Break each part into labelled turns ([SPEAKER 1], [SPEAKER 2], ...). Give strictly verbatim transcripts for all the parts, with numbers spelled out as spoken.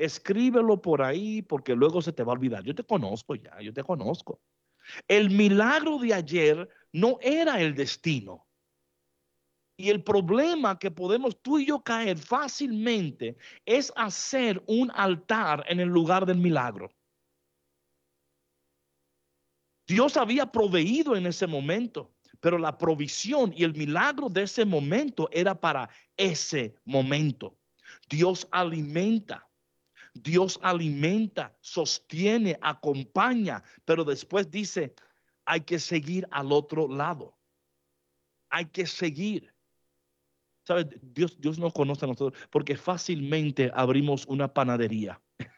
[SPEAKER 1] escríbelo por ahí porque luego se te va a olvidar. Yo te conozco ya, yo te conozco. El milagro de ayer no era el destino. Y el problema que podemos tú y yo caer fácilmente es hacer un altar en el lugar del milagro. Dios había proveído en ese momento, pero la provisión y el milagro de ese momento era para ese momento. Dios alimenta, Dios alimenta, sostiene, acompaña, pero después dice, hay que seguir al otro lado. Hay que seguir. ¿Sabes? Dios, Dios nos conoce a nosotros porque fácilmente abrimos una panadería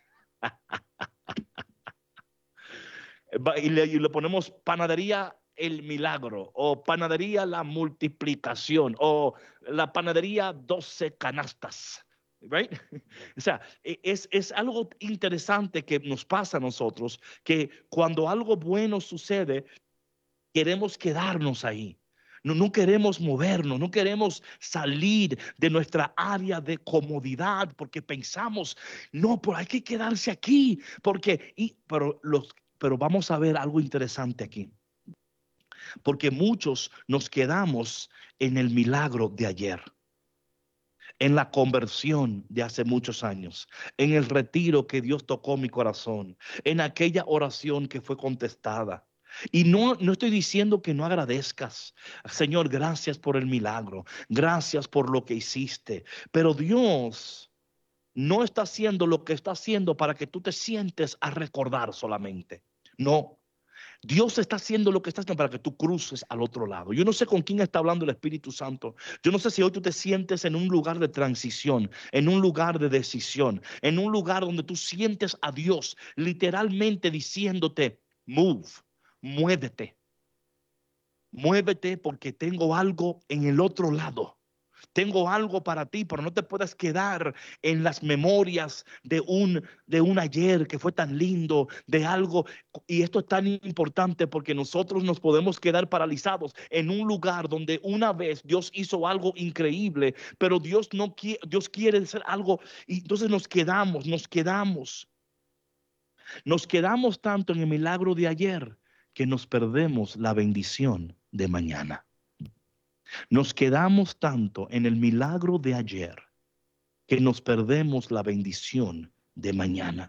[SPEAKER 1] y le, y le ponemos panadería el milagro o panadería la multiplicación o la panadería doce canastas. Right? O sea, es, es algo interesante que nos pasa a nosotros, que cuando algo bueno sucede, queremos quedarnos ahí. No, no queremos movernos, no queremos salir de nuestra área de comodidad porque pensamos, no, pero hay que quedarse aquí, porque, y, pero, los, pero vamos a ver algo interesante aquí, porque muchos nos quedamos en el milagro de ayer, en la conversión de hace muchos años, en el retiro que Dios tocó mi corazón, en aquella oración que fue contestada. Y no, no estoy diciendo que no agradezcas. Señor, gracias por el milagro. Gracias por lo que hiciste. Pero Dios no está haciendo lo que está haciendo para que tú te sientes a recordar solamente. No. Dios está haciendo lo que está haciendo para que tú cruces al otro lado. Yo no sé con quién está hablando el Espíritu Santo. Yo no sé si hoy tú te sientes en un lugar de transición, en un lugar de decisión, en un lugar donde tú sientes a Dios literalmente diciéndote, move, muévete, muévete porque tengo algo en el otro lado. Tengo algo para ti, pero no te puedas quedar en las memorias de un, de un ayer que fue tan lindo, de algo. Y esto es tan importante porque nosotros nos podemos quedar paralizados en un lugar donde una vez Dios hizo algo increíble, pero Dios no quiere, Dios quiere hacer algo y entonces nos quedamos, nos quedamos. Nos quedamos tanto en el milagro de ayer que nos perdemos la bendición de mañana. Nos quedamos tanto en el milagro de ayer que nos perdemos la bendición de mañana.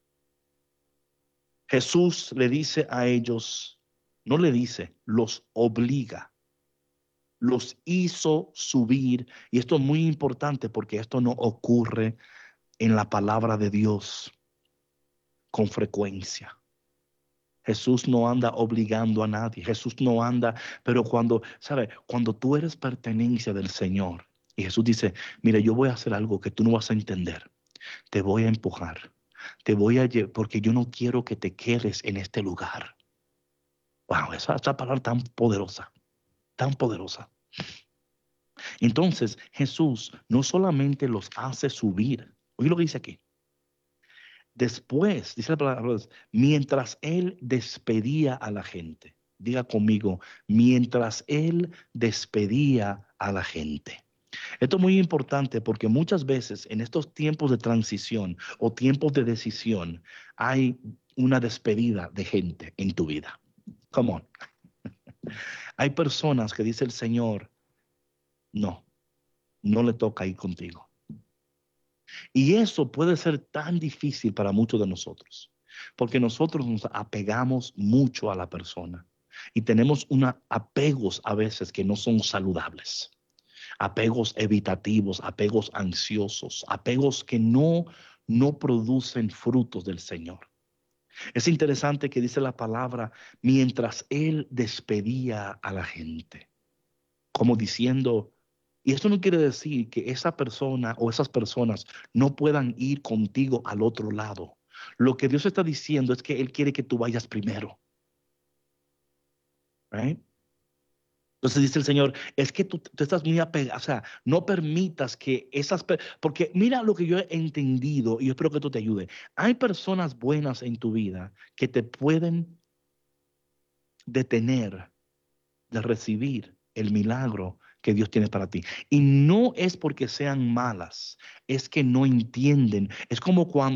[SPEAKER 1] Jesús le dice a ellos, no le dice, los obliga, los hizo subir. Y esto es muy importante porque esto no ocurre en la palabra de Dios con frecuencia. Jesús no anda obligando a nadie. Jesús no anda, pero cuando, ¿sabe? Cuando tú eres pertenencia del Señor y Jesús dice, mira, yo voy a hacer algo que tú no vas a entender. Te voy a empujar. Te voy a llevar porque yo no quiero que te quedes en este lugar. Wow, esa, esa palabra tan poderosa, tan poderosa. Entonces, Jesús no solamente los hace subir. Oye lo que dice aquí. Después, dice la palabra, mientras él despedía a la gente, diga conmigo, mientras él despedía a la gente. Esto es muy importante porque muchas veces en estos tiempos de transición o tiempos de decisión hay una despedida de gente en tu vida. Come on. Hay personas que dice el Señor, no, no le toca ir contigo. Y eso puede ser tan difícil para muchos de nosotros, porque nosotros nos apegamos mucho a la persona y tenemos unos apegos a veces que no son saludables, apegos evitativos, apegos ansiosos, apegos que no, no producen frutos del Señor. Es interesante que dice la palabra, mientras él despedía a la gente, como diciendo, y esto no quiere decir que esa persona o esas personas no puedan ir contigo al otro lado. Lo que Dios está diciendo es que Él quiere que tú vayas primero. Right? Entonces dice el Señor, es que tú, tú estás muy apegado, o sea, no permitas que esas, porque mira lo que yo he entendido y yo espero que esto te ayude. Hay personas buenas en tu vida que te pueden detener de recibir el milagro que Dios tiene para ti. Y no es porque sean malas, es que no entienden. Es como cuando